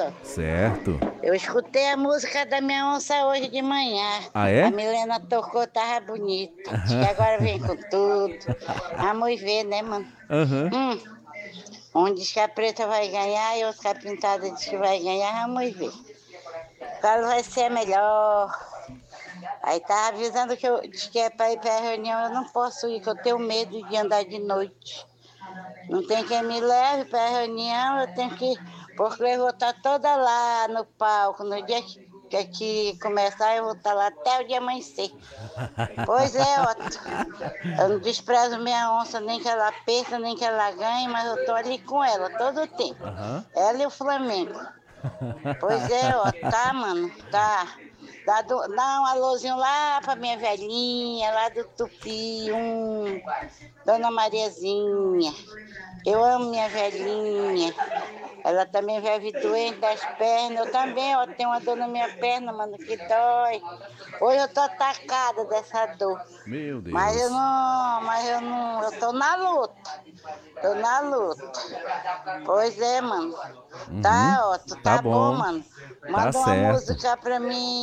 Zó. Certo. Eu escutei a música da minha onça hoje de manhã. Ah, é? A Milena tocou, tava bonita. Diz que agora vem com tudo. Vamos ver, né, mano? Aham. Um diz que a preta vai ganhar e outro que a pintada diz que vai ganhar. Vamos ver. Qual vai ser melhor? Aí tava avisando que eu disse que é para ir para a reunião. Eu não posso ir, que eu tenho medo de andar de noite. Não tem quem me leve para a reunião, eu tenho que ir, porque eu vou estar toda lá no palco. No dia que começar, eu vou estar lá até o dia amanhecer. Pois é, Otto. Eu não desprezo minha onça, nem que ela perca, nem que ela ganhe, mas eu tô ali com ela todo o tempo. Aham. Ela e o Flamengo. Pois é, Otto, tá, mano? Tá. Dá um alôzinho lá pra minha velhinha, lá do Tupi, Dona Mariazinha. Eu amo minha velhinha. Ela também vive doente das pernas. Eu também, ó, tenho uma dor na minha perna, mano, que dói. Hoje eu tô atacada dessa dor. Meu Mas eu Deus. não, eu tô na luta. Tô na luta. Pois é, mano. Uhum. Tá, Otto, Tá tá bom, bom. mano. Tá Manda uma certo. música pra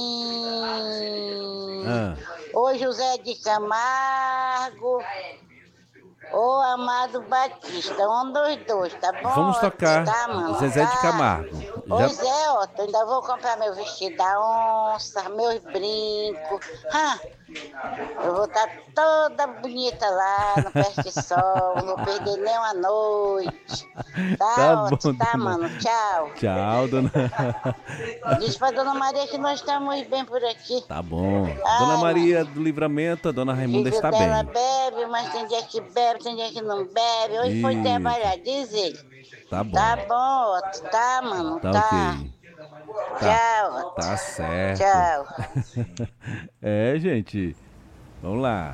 mim. Ah. Ô José de Camargo, ô Amado Batista, um dos dois, tá bom, Vamos Otto? tocar Tá, mano, Zezé de tá. Camargo. Já. Pois é, Otto, ainda vou comprar meu vestido da onça, meus brincos. Eu vou estar toda bonita lá no Pé de Sol, não vou perder nem uma noite. Tá Tá, bom, Otto? Tá, dona. mano, tchau. Tchau, dona. Diz pra Dona Maria que nós estamos bem por aqui. Tá bom. Dona Ai, Maria mano. do Livramento, a dona Raimunda Filho está dela bem. bebe, mas tem dia que bebe, tem dia que não bebe. Hoje foi Isso. trabalhar, diz ele. Tá Tá bom. bom, Otto? Tá, mano, Tá tá. ok. Tá. Tchau, Otto. Tá certo. Tchau. É, gente. Vamos lá.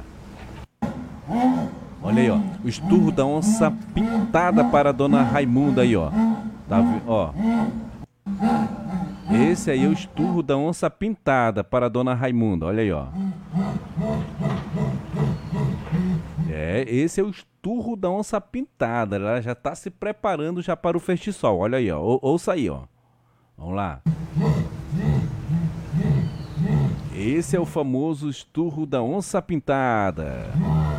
Olha aí, ó. O esturro da onça pintada para a dona Raimunda aí, ó. Tá vendo? Ó. Esse aí é o esturro da onça pintada para a dona Raimunda. Olha aí, ó. É, esse é o esturro da onça pintada. Ela já tá se preparando já para o festisol. Olha aí, ó. Ouça aí, ó. Vamos lá. Esse é o famoso esturro da onça pintada.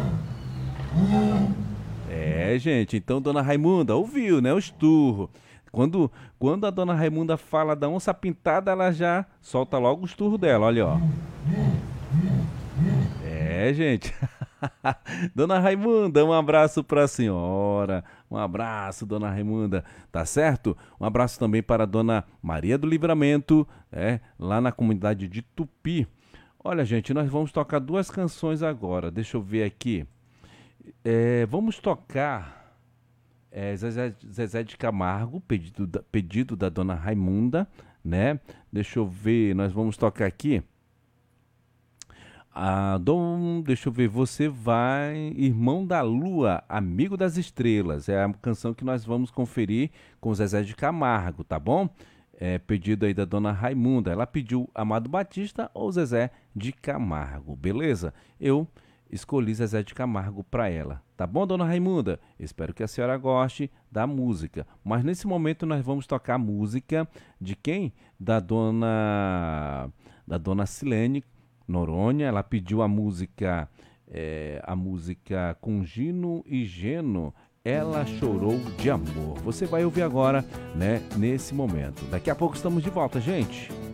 É, gente, então dona Raimunda ouviu, né? O esturro. Quando a dona Raimunda fala da onça pintada, ela já solta logo o esturro dela, olha, ó. É, gente. Dona Raimunda, um abraço para a senhora. Um abraço, dona Raimunda, tá certo? Um abraço também para a dona Maria do Livramento, lá na comunidade de Tupi. Olha, gente, nós vamos tocar duas canções agora. Deixa eu ver aqui. Vamos tocar Zezé de Camargo, pedido da dona Raimunda, né? Deixa eu ver, nós vamos tocar aqui. Deixa eu ver, você vai, Irmão da Lua, Amigo das Estrelas. É a canção que nós vamos conferir com Zezé de Camargo, tá bom? Pedido aí da dona Raimunda. Ela pediu Amado Batista ou Zezé de Camargo, beleza? Eu escolhi Zezé de Camargo para ela, tá bom, dona Raimunda? Espero que a senhora goste da música. Mas nesse momento nós vamos tocar a música de quem? Da dona Silene Noronha. Ela pediu a música com Gino e Geno, Ela Chorou de Amor. Você vai ouvir agora, né, nesse momento. Daqui a pouco estamos de volta, gente.